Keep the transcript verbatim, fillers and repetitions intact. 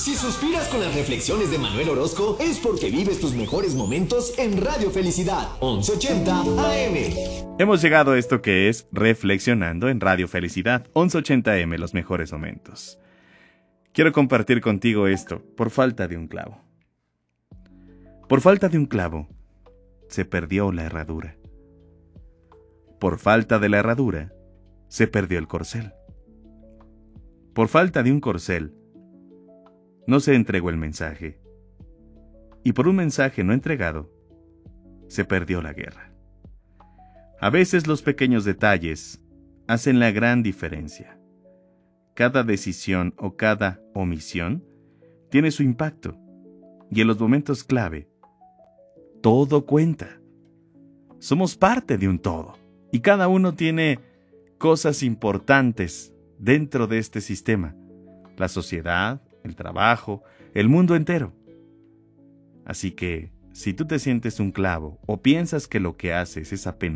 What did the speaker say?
Si suspiras con las reflexiones de Manuel Orozco, es porque vives tus mejores momentos en Radio Felicidad, once ochenta A M. Hemos llegado a esto que es Reflexionando en Radio Felicidad, once ochenta A M, los mejores momentos. Quiero compartir contigo esto, por falta de un clavo. Por falta de un clavo, se perdió la herradura. Por falta de la herradura, se perdió el corcel. Por falta de un corcel, no se entregó el mensaje. Y por un mensaje no entregado, se perdió la guerra. A veces los pequeños detalles hacen la gran diferencia. Cada decisión o cada omisión tiene su impacto. Y en los momentos clave, todo cuenta. Somos parte de un todo. Y cada uno tiene cosas importantes dentro de este sistema. La sociedad, el trabajo, el mundo entero. Así que, si tú te sientes un clavo o piensas que lo que haces es apenas